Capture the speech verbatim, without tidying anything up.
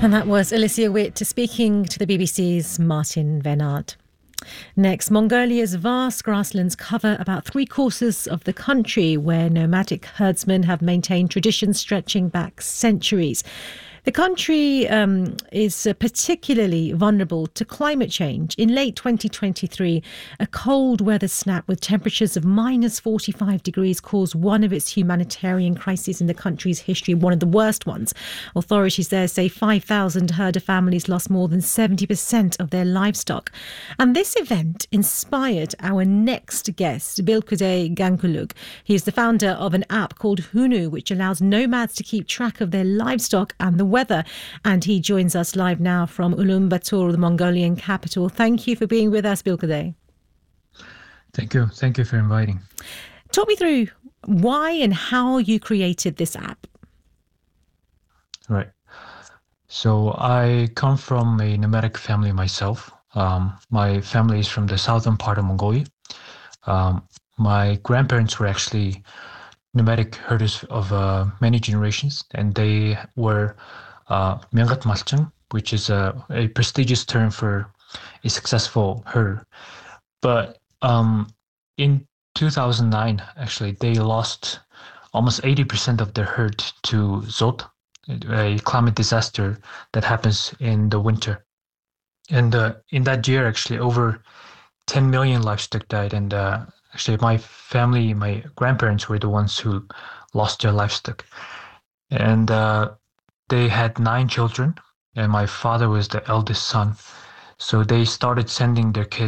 And that was Alicia Witt speaking to the B B C's Martin Venard. Next, Mongolia's vast grasslands cover about three quarters of the country, where nomadic herdsmen have maintained traditions stretching back centuries. The country um, is uh, particularly vulnerable to climate change. In late twenty twenty-three, a cold weather snap with temperatures of minus forty-five degrees caused one of its humanitarian crises in the country's history, one of the worst ones. Authorities there say five thousand herder families lost more than seventy percent of their livestock. And this event inspired our next guest, Bilquday Gankulug. He is the founder of an app called Hunu, which allows nomads to keep track of their livestock and the weather. And he joins us live now from Ulaanbaatar, the Mongolian capital. Thank you for being with us, Bilquday. Thank you. Thank you for inviting. Talk me through why and how you created this app. Right. So I come from a nomadic family myself. Um, my family is from the southern part of Mongolia. Um, my grandparents were actually nomadic herders of uh, many generations, and they were uh, Myangat Malchung, which is a, a prestigious term for a successful herder. But um, in two thousand nine, actually, they lost almost eighty percent of their herd to Zot, a climate disaster that happens in the winter. And uh, in that year, actually, over ten million livestock died. And uh, actually, my family, my grandparents were the ones who lost their livestock. And uh, they had nine children, and my father was the eldest son. So they started sending their kids